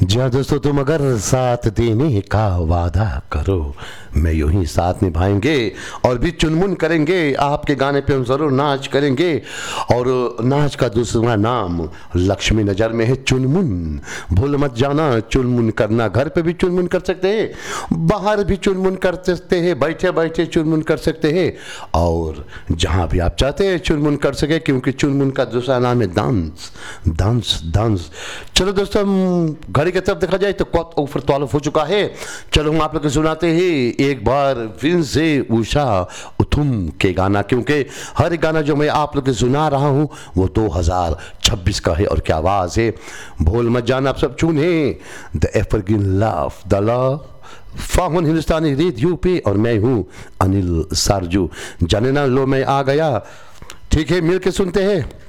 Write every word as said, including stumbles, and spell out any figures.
जी हाँ दोस्तों, तुम अगर साथ देने का वादा करो, मैं यूं ही साथ निभाएंगे और भी चुनमुन करेंगे। आपके गाने पे हम ज़रूर नाच करेंगे। और नाच का दूसरा नाम लक्ष्मी नज़र में है चुनमुन। भूल मत जाना चुनमुन करना। घर पे भी चुनमुन कर सकते हैं, बाहर भी चुनमुन कर सकते हैं, बैठे बैठे चुनमुन कर सकते हैं, और जहाँ भी आप चाहते हैं चुनमुन कर सके, क्योंकि चुनमुन का दूसरा नाम है डांस डांस डांस। चलो दोस्तों, हम घड़ी की तरफ देखा जाए तो कौत ऊपर तालुफ हो चुका है। चलो हम आप लोग को सुनाते हैं एक बार फिर से उषा उथुम के गाना, क्योंकि हर गाना जो मैं आप लोग को सुना रहा हूँ वो दो हज़ार छब्बीस का है। और क्या आवाज़ है, भूल मत जाना। आप सब चुने the evergreen love the love फाहुन Hindustani radio पे, और मैं हूँ अनिल सारजू। जाने ना लो मैं आ गया। ठीक है, मिल के सुनते हैं।